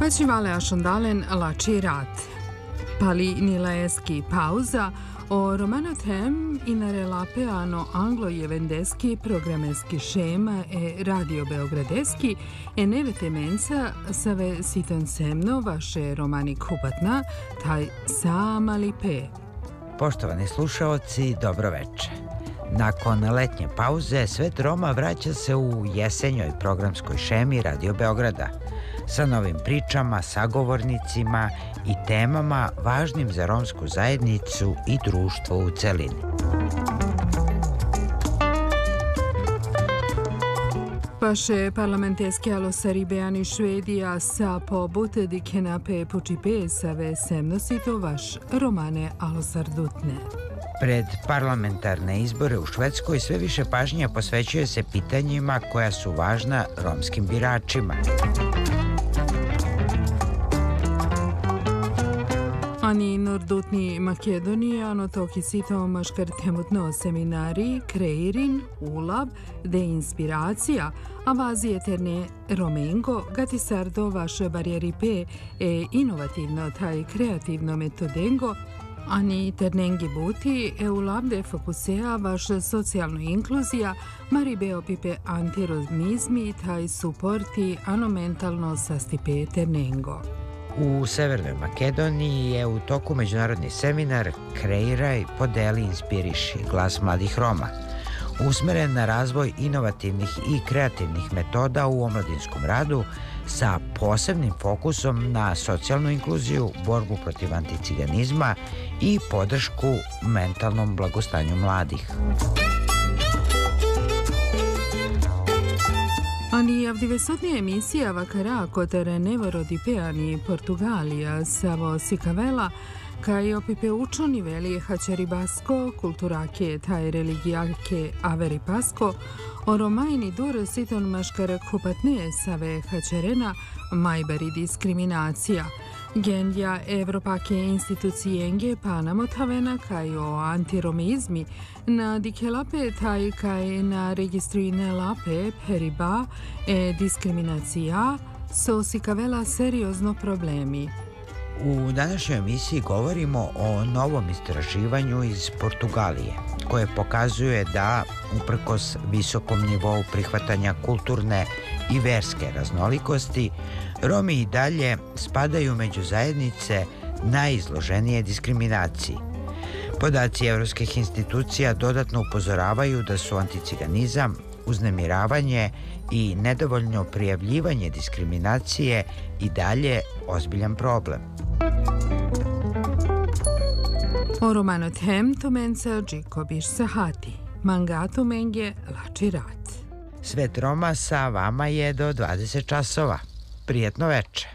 Festival Ashandalen lači rat. Pali nilaeski pauza o romanothem inarelapeano anglo-jevendeski programeski šema radio beogradeski neve temenca save siton semno vaše romani kupatna taj samali pe. Poštovani slušaoci, dobro veče. Nakon letnje pauze, Svet Roma vraća se u jesenjoj programskoj šemi Radio Beograda sa novim pričama, sagovornicima i temama važnim za romsku zajednicu i društvo u celini. Vaše parlamenteske alosaribeani Švedija sa pobut dikenape pučipe save semnosito vaš romane alosardutne. Pred parlamentarne izbore u Švedskoj sve više pažnje posvećuje se pitanjima koja su važna romskim biračima. Ani nordutni Makedonijano toki sito maškar temutno seminari kreirin, ulab, de inspiracija, a vazi eterne romengo, gati sardo vaše barijeri pe inovativno taj kreativno metodengo, ani ternengi buti ulab de fokusea vaša socijalno inkluzija, mari beopipe antiromizmi taj suporti ano mentalno sastipe ternengo. U Severnoj Makedoniji je u toku međunarodni seminar Kreiraj, podeli, inspiriši glas mladih Roma, usmeren na razvoj inovativnih i kreativnih metoda u omladinskom radu sa posebnim fokusom na socijalnu inkluziju, borbu protiv anticiganizma i podršku mentalnom blagostanju mladih. Ani avdivesotnija emisija vakara kotere nevorodi peani Portugalija savo sikavela kaj opipe učoni veli haćari basko, kulturake taj religijake averi pasko, oromajni dur siton maškar kupatne save haćarena majbari diskriminacija. Genja Evropake institucijenge panamotavena kaj o antiromizmi na dikelape taj kaj na registruine lape periba diskriminacija so sikavela seriozno problemi. U današnjoj emisiji govorimo o novom istraživanju iz Portugalije, koje pokazuje da, uprkos visokom nivou prihvatanja kulturne i verske raznolikosti, Romi i dalje spadaju među zajednice najizloženije diskriminaciji. Podaci evropskih institucija dodatno upozoravaju da su anticiganizam, uznemiravanje i nedovoljno prijavljivanje diskriminacije i dalje ozbiljan problem. O romanothem tomenca džikobiš sahati, mangato menge lači rat. Svet Roma sa vama je do 20 časova. Prijetno veče.